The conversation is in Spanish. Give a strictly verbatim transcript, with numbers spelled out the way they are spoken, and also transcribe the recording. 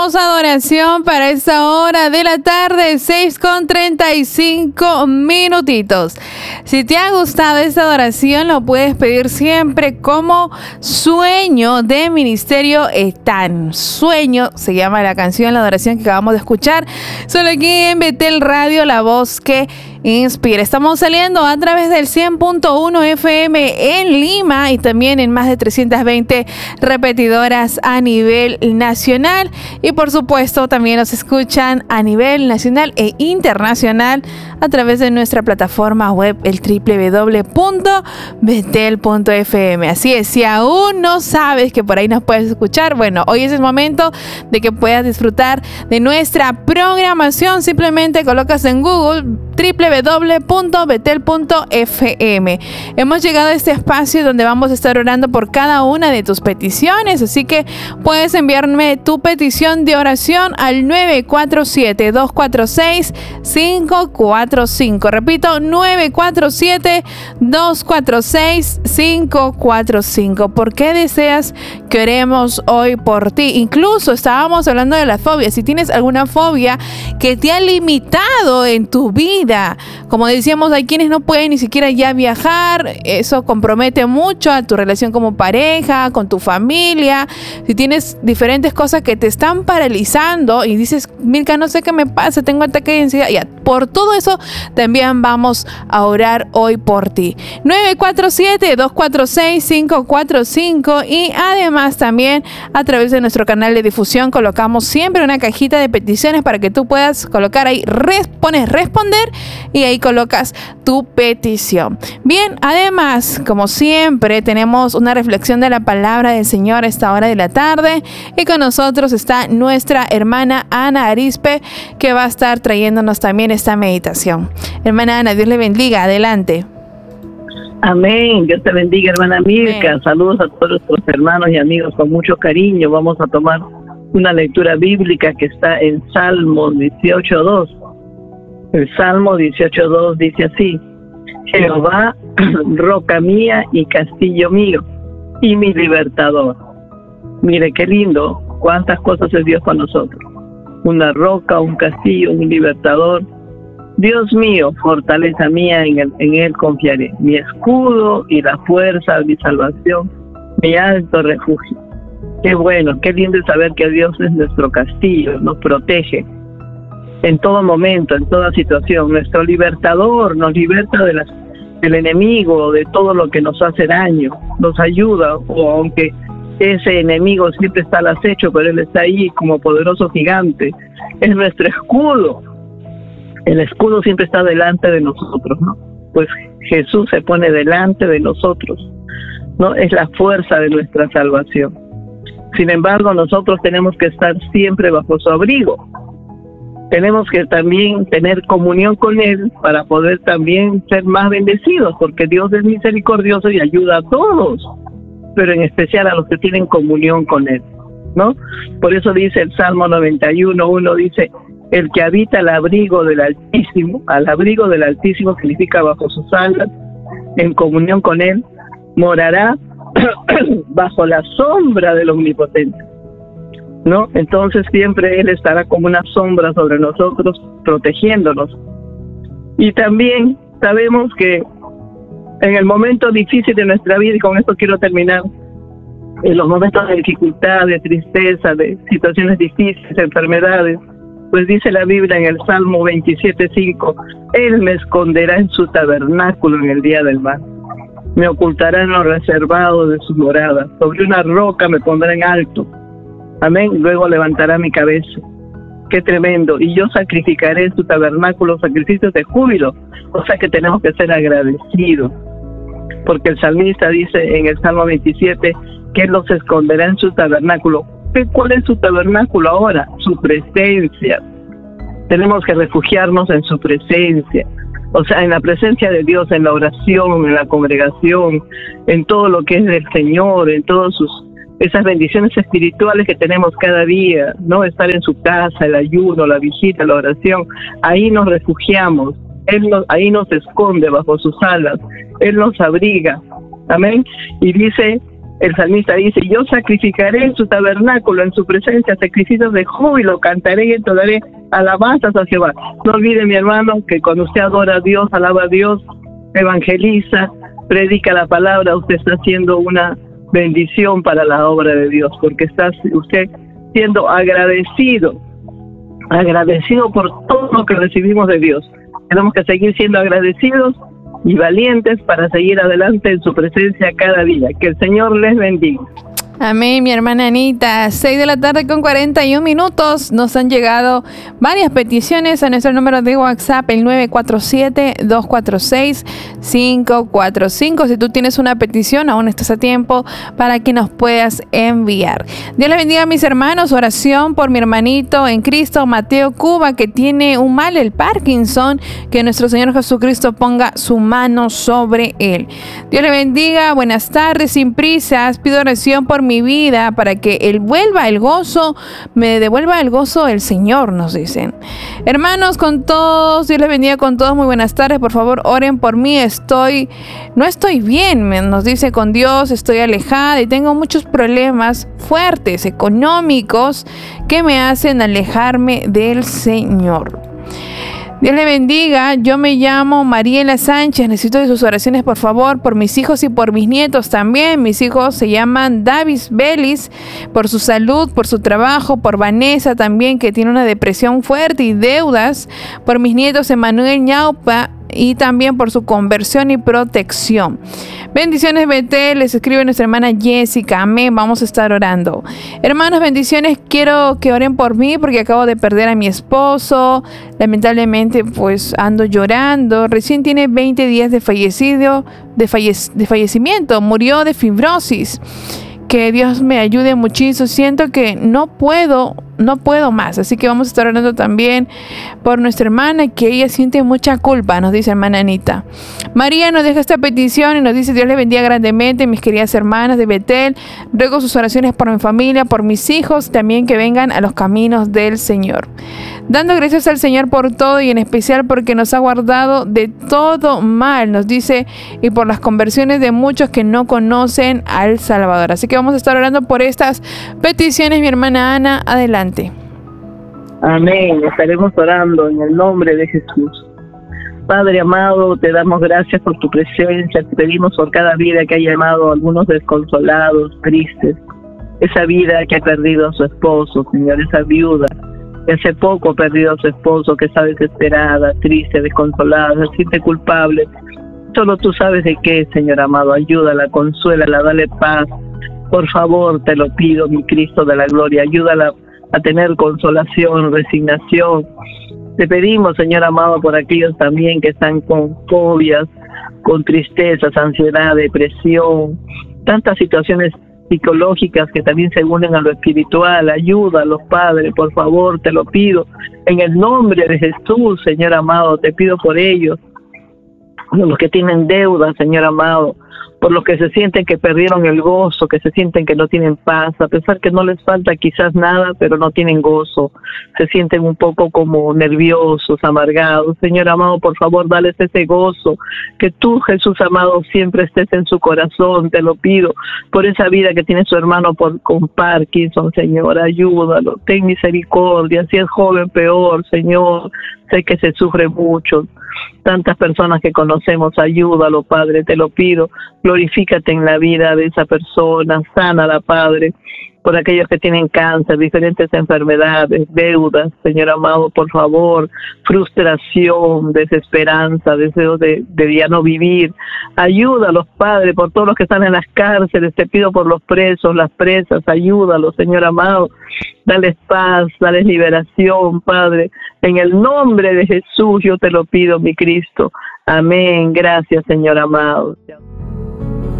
hermosa adoración para esta hora de la tarde, seis con treinta y cinco minutitos. Si te ha gustado esta adoración, lo puedes pedir siempre como Sueño de Ministerio Etán. Sueño se llama la canción, la adoración que acabamos de escuchar. Solo aquí en Betel Radio, la voz que inspira. Estamos saliendo a través del cien punto uno F M en Lima y también en más de trescientas veinte repetidoras a nivel nacional. Y por supuesto también nos escuchan a nivel nacional e internacional a través de nuestra plataforma web, el doble u doble u doble u punto betel punto f m. Así es, si aún no sabes que por ahí nos puedes escuchar, bueno, hoy es el momento de que puedas disfrutar de nuestra programación. Simplemente colocas en Google doble u doble u doble u punto betel punto f m. Hemos llegado a este espacio donde vamos a estar orando por cada una de tus peticiones, así que puedes enviarme tu petición de oración al nueve cuatro siete, dos cuatro seis, cinco cuatro cinco. Repito, nueve cuatro siete, dos cuatro seis, cinco cuatro cinco. ¿Por qué deseas que oremos hoy por ti? Incluso estábamos hablando de la fobia. Si tienes alguna fobia que te ha limitado en tu vida, como decíamos, hay quienes no pueden ni siquiera ya viajar. Eso compromete mucho a tu relación como pareja, con tu familia. Si tienes diferentes cosas que te están paralizando y dices, Milka, no sé qué me pasa, tengo ataque de ansiedad, ya, por todo eso también vamos a orar hoy por ti. nueve cuatro siete, dos cuatro seis, cinco cuatro cinco. Y además también a través de nuestro canal de difusión colocamos siempre una cajita de peticiones para que tú puedas colocar ahí, res, pones responder y ahí colocas tu petición. Bien, además, como siempre, tenemos una reflexión de la palabra del Señor a esta hora de la tarde y con nosotros está nuestra hermana Ana Arispe, que va a estar trayéndonos también esta meditación. Hermana Ana, Dios le bendiga, adelante. Amén, Dios te bendiga, hermana Milka. Amén. Saludos a todos nuestros hermanos y amigos con mucho cariño. Vamos a tomar una lectura bíblica que está en Salmo dieciocho dos. El Salmo dieciocho dos dice así: Jehová, roca mía y castillo mío, y mi libertador. Mire qué lindo, cuántas cosas es Dios con nosotros. Una roca, un castillo, un libertador. Dios mío, fortaleza mía, en él, en él confiaré. Mi escudo y la fuerza de mi salvación, mi alto refugio. Qué bueno, qué lindo es saber que Dios es nuestro castillo, nos protege en todo momento, en toda situación. Nuestro libertador nos liberta de las, del enemigo, de todo lo que nos hace daño, nos ayuda, o aunque ese enemigo siempre está al acecho, pero Él está ahí como poderoso gigante. Es nuestro escudo. El escudo siempre está delante de nosotros, ¿no? Pues Jesús se pone delante de nosotros, ¿no? Es la fuerza de nuestra salvación. Sin embargo, nosotros tenemos que estar siempre bajo su abrigo. Tenemos que también tener comunión con Él para poder también ser más bendecidos, porque Dios es misericordioso y ayuda a todos, pero en especial a los que tienen comunión con Él, ¿no? Por eso dice el Salmo noventa y uno, uno dice: el que habita al abrigo del Altísimo, al abrigo del Altísimo significa bajo sus alas, en comunión con Él, morará bajo la sombra del Omnipotente, ¿no? Entonces siempre Él estará como una sombra sobre nosotros, protegiéndonos. Y también sabemos que en el momento difícil de nuestra vida, y con esto quiero terminar, en los momentos de dificultad, de tristeza, de situaciones difíciles, de enfermedades, pues dice la Biblia en el Salmo veintisiete cinco: Él me esconderá en su tabernáculo en el día del mal, me ocultará en lo reservado de su morada, sobre una roca me pondrá en alto. Amén. Luego levantará mi cabeza. Qué tremendo. Y yo sacrificaré en su tabernáculo sacrificios de júbilo. O sea que tenemos que ser agradecidos, porque el salmista dice en el Salmo veintisiete que Él los esconderá en su tabernáculo. ¿Cuál es su tabernáculo ahora? Su presencia. Tenemos que refugiarnos en su presencia. O sea, en la presencia de Dios, en la oración, en la congregación, en todo lo que es del Señor, en todas sus esas bendiciones espirituales que tenemos cada día, ¿no? Estar en su casa, el ayuno, la visita, la oración. Ahí nos refugiamos. Él nos, ahí nos esconde bajo sus alas. Él nos abriga. Amén. Y dice El salmista dice, yo sacrificaré en su tabernáculo, en su presencia, sacrificios de júbilo, cantaré y entonaré alabanzas a Jehová. No olvide, mi hermano, que cuando usted adora a Dios, alaba a Dios, evangeliza, predica la palabra, usted está haciendo una bendición para la obra de Dios, porque está usted siendo agradecido, agradecido por todo lo que recibimos de Dios. Tenemos que seguir siendo agradecidos y valientes para seguir adelante en su presencia cada día. Que el Señor les bendiga. Amén, mi hermana Anita. seis de la tarde con cuarenta y un minutos. Nos han llegado varias peticiones a nuestro número de WhatsApp, el nueve cuatro siete, dos cuatro seis, cinco cuatro cinco. Si tú tienes una petición, aún estás a tiempo para que nos puedas enviar. Dios les bendiga, mis hermanos. Oración por mi hermanito en Cristo, Mateo Cuba, que tiene un mal, el Parkinson. Que nuestro Señor Jesucristo ponga su mano sobre él. Dios le bendiga. Buenas tardes, sin prisas. Pido oración por mi vida para que él vuelva el gozo, me devuelva el gozo el Señor, nos dicen. Hermanos, con todos, Dios les bendiga con todos, muy buenas tardes, por favor oren por mí, estoy, no estoy bien, nos dice, con Dios estoy alejada y tengo muchos problemas fuertes, económicos, que me hacen alejarme del Señor. Dios le bendiga. Yo me llamo Mariela Sánchez. Necesito de sus oraciones, por favor, por mis hijos y por mis nietos también. Mis hijos se llaman Davis Belis, por su salud, por su trabajo, por Vanessa también, que tiene una depresión fuerte y deudas, por mis nietos Emanuel Ñaupa y también por su conversión y protección. Bendiciones, Betel, les escribe nuestra hermana Jessica. Amén, vamos a estar orando. Hermanos, bendiciones, quiero que oren por mí porque acabo de perder a mi esposo. Lamentablemente, pues ando llorando. Recién tiene veinte días de fallecido, de, falle- de fallecimiento. Murió de fibrosis. Que Dios me ayude muchísimo. Siento que no puedo, no puedo más. Así que vamos a estar orando también por nuestra hermana, que ella siente mucha culpa, nos dice hermana Anita. María nos deja esta petición y nos dice: Dios les bendiga grandemente, mis queridas hermanas de Betel. Ruego sus oraciones por mi familia, por mis hijos, también que vengan a los caminos del Señor. Dando gracias al Señor por todo y en especial porque nos ha guardado de todo mal, nos dice, y por las conversiones de muchos que no conocen al Salvador. Así que vamos a estar orando por estas peticiones, mi hermana Ana. Adelante. Amén. Estaremos orando en el nombre de Jesús. Padre amado, te damos gracias por tu presencia. Te pedimos por cada vida que ha llamado a algunos desconsolados, tristes. Esa vida que ha perdido a su esposo, Señor, esa viuda que hace poco ha perdido a su esposo, que está desesperada, triste, desconsolada, se siente culpable. Solo tú sabes de qué, Señor amado. Ayúdala, consuélala, dale paz. Por favor, te lo pido, mi Cristo de la gloria. Ayúdala a tener consolación, resignación. Te pedimos, Señor amado, por aquellos también que están con fobias, con tristezas, ansiedad, depresión, tantas situaciones psicológicas que también se unen a lo espiritual. Ayúdalos, Padre, por favor, te lo pido. En el nombre de Jesús, Señor amado, te pido por ellos, por los que tienen deudas, Señor amado, por los que se sienten que perdieron el gozo, que se sienten que no tienen paz, a pesar que no les falta quizás nada, pero no tienen gozo, se sienten un poco como nerviosos, amargados. Señor amado, por favor, dales ese gozo, que tú, Jesús amado, siempre estés en su corazón, te lo pido, por esa vida que tiene su hermano por, con Parkinson, Señor, ayúdalo, ten misericordia, si es joven, peor, Señor, sé que se sufre mucho. Tantas personas que conocemos, ayúdalo, Padre, te lo pido. Glorifícate en la vida de esa persona, sánala, Padre, por aquellos que tienen cáncer, diferentes enfermedades, deudas, Señor amado, por favor, frustración, desesperanza, deseo de, de ya no vivir. Ayúdalos, Padre, por todos los que están en las cárceles, te pido por los presos, las presas, ayúdalos, Señor amado. Dales paz, dales liberación, Padre. En el nombre de Jesús yo te lo pido, mi Cristo. Amén. Gracias, Señor amado.